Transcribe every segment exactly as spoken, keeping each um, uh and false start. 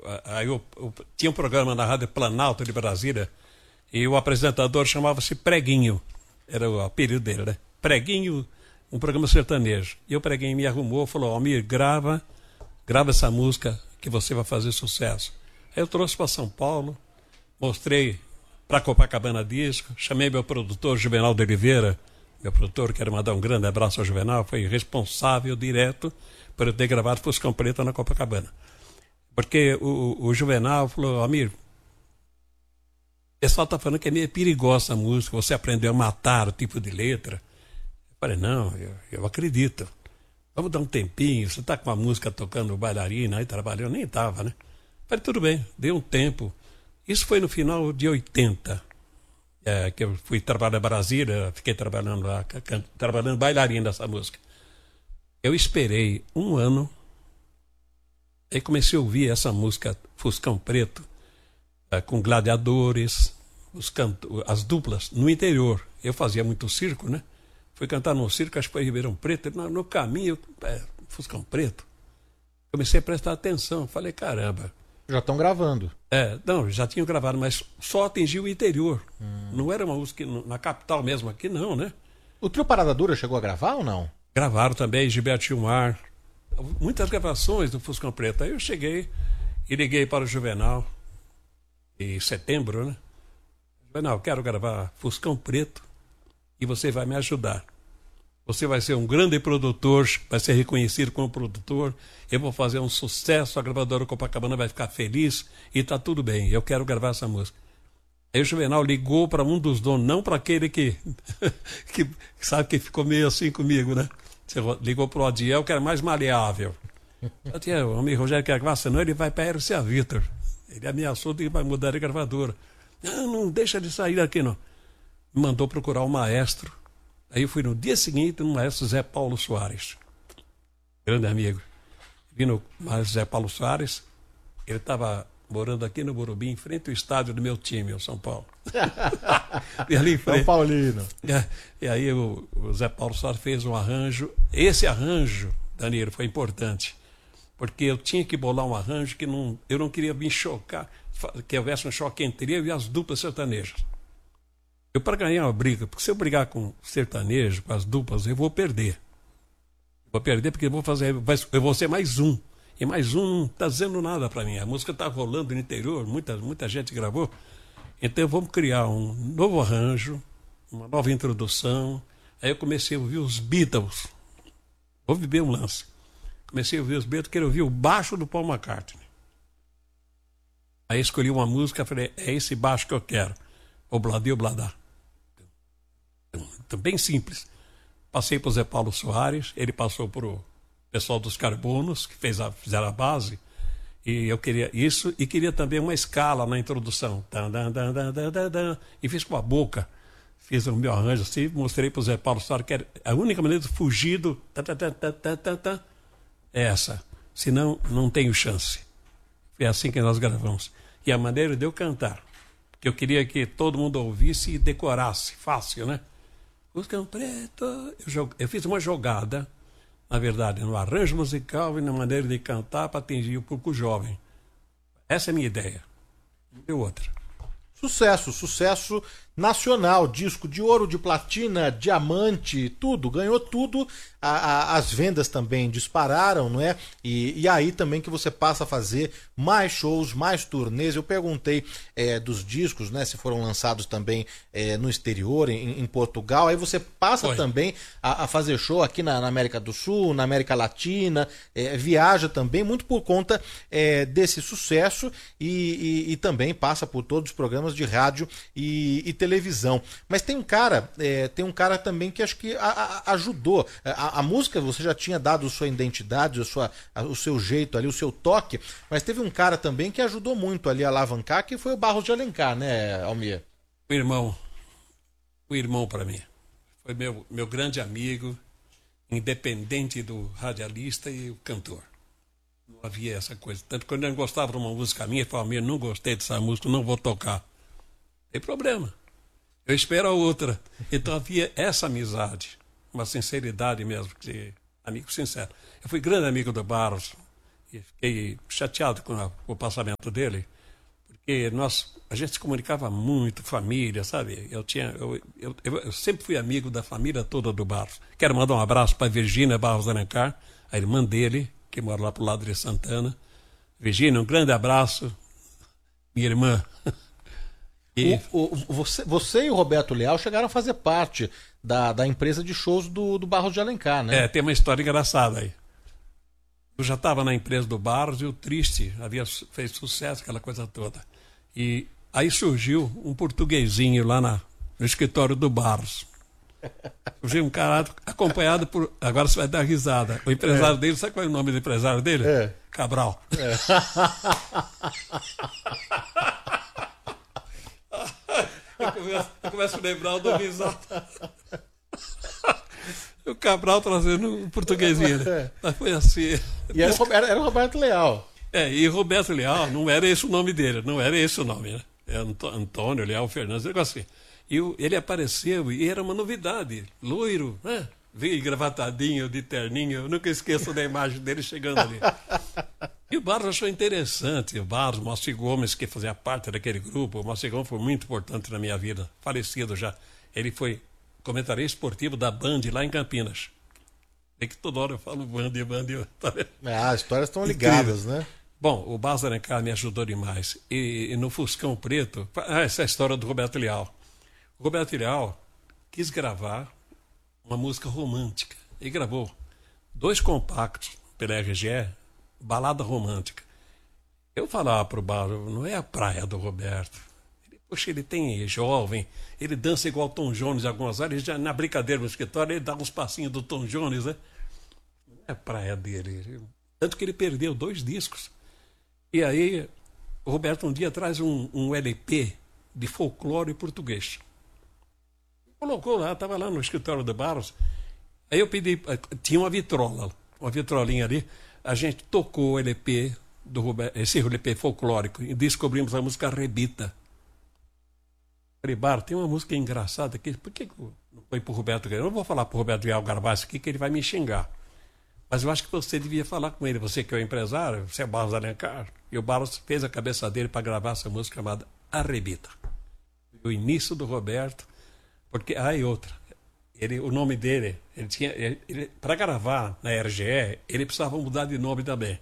aí eu, eu tinha um programa na Rádio Planalto de Brasília e o apresentador chamava-se Preguinho, era o apelido dele, né? Preguinho, um programa sertanejo. E o Preguinho me arrumou, falou, Almir, grava, grava essa música que você vai fazer sucesso. Aí eu trouxe para São Paulo, mostrei para Copacabana Disco, chamei meu produtor Juvenal de Oliveira, meu produtor, quero mandar um grande abraço ao Juvenal, foi responsável direto por eu ter gravado Fuscão Preto na Copacabana. Porque o, o Juvenal falou, Almir, o pessoal está falando que é meio perigosa a música, você aprendeu a matar o tipo de letra. Eu falei, não, eu, eu acredito. Vamos dar um tempinho, você está com a música tocando bailarina, aí trabalhando, nem estava, né? Eu falei, tudo bem, deu um tempo. Isso foi no final de oitenta, é, que eu fui trabalhar em Brasília, fiquei trabalhando lá, trabalhando bailarina dessa música. Eu esperei um ano, aí comecei a ouvir essa música Fuscão Preto, é, com gladiadores, os canto, as duplas no interior. Eu fazia muito circo, né? Fui cantar no circo, acho que foi em Ribeirão Preto, no, no caminho, é, Fuscão Preto. Comecei a prestar atenção, falei, caramba. Já estão gravando. É, não, já tinham gravado, mas só atingiu o interior. Hum. Não era uma música na capital mesmo, aqui não, né? O Trio Parada Dura chegou a gravar ou não? Gravaram também, Gilberto Gilmar. Muitas gravações do Fuscão Preto. Aí eu cheguei e liguei para o Juvenal, em setembro, né? Juvenal, quero gravar Fuscão Preto e você vai me ajudar. Você vai ser um grande produtor, vai ser reconhecido como produtor. Eu vou fazer um sucesso, a gravadora Copacabana vai ficar feliz e tá tudo bem. Eu quero gravar essa música. Aí o Juvenal ligou para um dos donos, não para aquele que, que sabe que ficou meio assim comigo, né? Você ligou para o Adiel, que era mais maleável. Adiel, o amigo Rogério quer gravar, senão ele vai para a R C A Victor. Ele ameaçou de vai mudar de gravadora. Não, não deixa de sair daqui, não. Me mandou procurar o maestro. Aí eu fui no dia seguinte no maestro Zé Paulo Soares, grande amigo. Vi no maestro Zé Paulo Soares, ele estava morando aqui no Morumbi, em frente ao estádio do meu time, o São Paulo. E ali em frente, São Paulino. E, e aí o, o Zé Paulo Soares fez um arranjo. Esse arranjo, Danilo, foi importante, porque eu tinha que bolar um arranjo que não, eu não queria me chocar, que houvesse um choque entre eu e as duplas sertanejas. Eu, para ganhar uma briga, porque se eu brigar com sertanejo, com as duplas, eu vou perder. Vou perder porque eu vou fazer, eu vou ser mais um. E mais um não está dizendo nada para mim. A música está rolando no interior, muita, muita gente gravou. Então vamos criar um novo arranjo, uma nova introdução. Aí eu comecei a ouvir os Beatles. Vou viver um lance. Comecei a ouvir os Beatles, quero ouvir o baixo do Paul McCartney. Aí escolhi uma música, falei, é esse baixo que eu quero. Obladê, obladá. Então, bem simples. Passei para o Zé Paulo Soares, ele passou para o pessoal dos Carbonos, que fez a, fizeram a base, e eu queria isso, e queria também uma escala na introdução. Dan, dan, dan, dan, dan, dan, e fiz com a boca. Fiz o meu arranjo assim, mostrei para o Zé Paulo Soares que era a única maneira de fugir do ta, ta, ta, ta, ta, ta, ta, é essa. Senão, não tenho chance. Foi assim que nós gravamos. E a maneira de eu cantar, que eu queria que todo mundo ouvisse e decorasse, fácil, né? Fuscão Preto. Eu, eu fiz uma jogada, na verdade, no arranjo musical e na maneira de cantar para atingir o público jovem. Essa é a minha ideia. Não deu outra. Sucesso, sucesso nacional, disco de ouro, de platina, diamante, tudo, ganhou tudo, a, a, as vendas também dispararam, não é? E, e aí também que você passa a fazer mais shows, mais turnês. Eu perguntei é, dos discos, né, se foram lançados também é, no exterior, em, em Portugal, aí você passa Foi. também a, a fazer show aqui na, na América do Sul, na América Latina, é, viaja também, muito por conta é, desse sucesso e, e, e também passa por todos os programas de rádio e, e televisão. Mas tem um cara, é, tem um cara também que acho que a, a, ajudou. A, a música você já tinha dado sua identidade, a sua, a, o seu jeito ali, o seu toque, mas teve um cara também que ajudou muito ali a alavancar, que foi o Barros de Alencar, né, Almir? O irmão, o irmão para mim. Foi meu, meu grande amigo, independente do radialista e o cantor. Não havia essa coisa. Tanto que quando ele gostava de uma música minha, ele falava, não gostei dessa música, não vou tocar. Tem problema. Eu espero a outra. Então havia essa amizade, uma sinceridade mesmo, de amigo sincero. Eu fui grande amigo do Barros. e fiquei chateado com, a, com o passamento dele, porque nós, a gente se comunicava muito, família, sabe? Eu, tinha, eu, eu, eu, eu sempre fui amigo da família toda do Barros. Quero mandar um abraço para Virgínia Barros Alencar, a irmã dele, que mora lá pro lado de Santana. Virgínia, um grande abraço. Minha irmã. E... O, o, você, você e o Roberto Leal chegaram a fazer parte da, da empresa de shows do, do Barros de Alencar, né? É, tem uma história engraçada aí. Eu já estava na empresa do Barros e o Triste havia feito sucesso, aquela coisa toda. E aí surgiu um portuguesinho lá na, no escritório do Barros. Surgiu um cara acompanhado por... Agora você vai dar risada. O empresário é. dele, sabe qual é o nome do empresário dele? É. Cabral. É. eu, começo, eu começo a lembrar o do risada. O Cabral trazendo um portuguesinho. Né? Mas foi assim. E era, era, era o Roberto Leal. É, e Roberto Leal, não era esse o nome dele, não era esse o nome, né? É Antônio Leal Fernandes, um negócio assim. E o, ele apareceu e era uma novidade. Loiro, né? Veio gravatadinho, de terninho. Eu nunca esqueço da imagem dele chegando ali. E o Barros achou interessante. O Barros, o Moacir Gomes, que fazia parte daquele grupo. O Moacir Gomes foi muito importante na minha vida, falecido já. Ele foi comentarista esportivo da Band lá em Campinas. É que toda hora eu falo Band, Band. Tá vendo? Ah, as histórias estão ligadas, né? Bom, o Barros Alencar me ajudou demais. E, e no Fuscão Preto, ah, essa é a história do Roberto Leal. O Roberto Leal quis gravar uma música romântica. E gravou dois compactos pela R G E, balada romântica. Eu falava para o Barros, não é a praia do Roberto. Ele, poxa, ele tem é jovem, ele dança igual Tom Jones em algumas áreas, já na brincadeira no escritório, ele dá uns passinhos do Tom Jones, né? Não é a praia dele. Tanto que ele perdeu dois discos. E aí, o Roberto um dia traz um, um L P de folclore português. Colocou lá, estava lá no escritório do Barros. Aí eu pedi, tinha uma vitrola, uma vitrolinha ali. A gente tocou o L P do Roberto, esse L P folclórico, e descobrimos a música Rebita. Falei, Barros, tem uma música engraçada aqui, por que não foi pro Roberto Leal? Eu não vou falar pro Roberto Leal gravar isso aqui, que ele vai me xingar. Mas eu acho que você devia falar com ele, você que é o empresário, você é Barros Alencar. E o Barros fez a cabeça dele para gravar essa música chamada Arrebita. O início do Roberto, porque aí ah, outra, ele, o nome dele, ele tinha, ele, ele, para gravar na R G E, ele precisava mudar de nome também.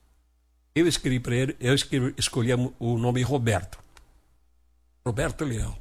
Eu escrevi para ele, eu escrevi, escolhi o nome Roberto. Roberto Leal.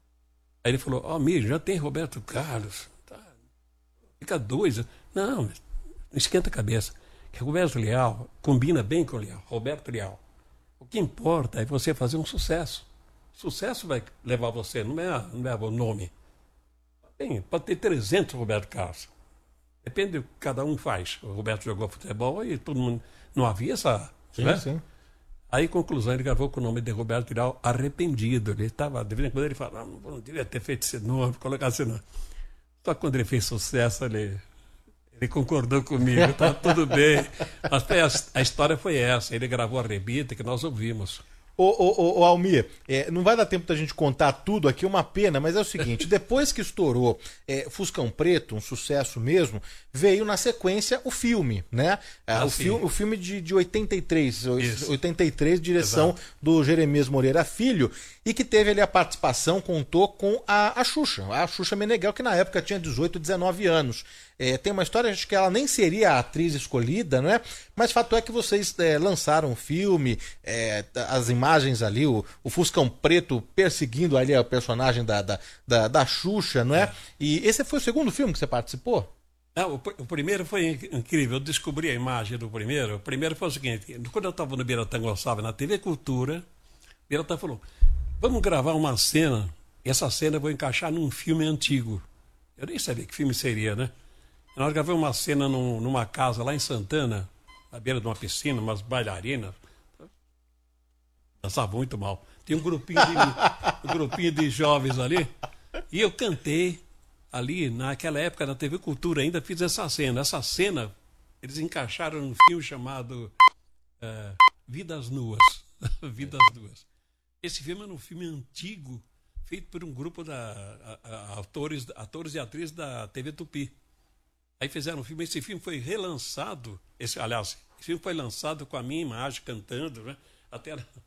Aí ele falou, ó, oh, Mir, já tem Roberto Carlos. Tá. Fica dois. Não, não esquenta a cabeça. Que Roberto Leal combina bem com o Leal. Roberto Leal. O que importa é você fazer um sucesso. Sucesso vai levar você, não é, não é o nome. Tem, pode ter trezentos Roberto Carlos. Depende do que cada um faz. O Roberto jogou futebol e todo mundo... Não havia essa... Sim, né? sim. Aí, conclusão, ele gravou com o nome de Roberto Leal Arrependido. Ele estava, de vez em quando ele fala, não, não devia ter feito esse nome, colocar esse nome. Só que quando ele fez sucesso, ele, ele concordou comigo, tá tudo bem. Mas foi a, a história foi essa. Ele gravou a Rebita, que nós ouvimos. Ô, ô, ô, ô Almir, é, não vai dar tempo da gente contar tudo aqui, uma pena, mas é o seguinte, depois que estourou é, Fuscão Preto, um sucesso mesmo, veio na sequência o filme, né? Ah, o, fi o filme de, de oitenta e três, Isso. oitenta e três, direção Exato. do Jeremias Moreira Filho, e que teve ali a participação, contou com a, a Xuxa, a Xuxa Meneghel, que na época tinha dezoito, dezenove anos. É, tem uma história, acho que ela nem seria a atriz escolhida, né? Mas fato é que vocês é, lançaram o filme, é, as imagens ali, o, o Fuscão Preto perseguindo ali a personagem da, da, da, da Xuxa, não é? é? E esse foi o segundo filme que você participou? Ah, o, o primeiro foi incrível, eu descobri a imagem do primeiro. O primeiro foi o seguinte, quando eu estava no Biratã Gonçalves, na T V Cultura, o Biratã falou, vamos gravar uma cena, e essa cena eu vou encaixar num filme antigo. Eu nem sabia que filme seria, né? Nós gravamos uma cena num, numa casa lá em Santana, à beira de uma piscina, umas bailarinas. Dançavam muito mal. Tinha um grupinho de, um grupinho de jovens ali. E eu cantei ali, naquela época, na T V Cultura, ainda fiz essa cena. Essa cena, eles encaixaram num filme chamado uh, Vidas Nuas. Vidas Nuas. Esse filme era um filme antigo, feito por um grupo de atores, atores e atrizes da T V Tupi. Aí fizeram um filme, esse filme foi relançado, esse, aliás, Esse filme foi lançado com a minha imagem cantando, né? Até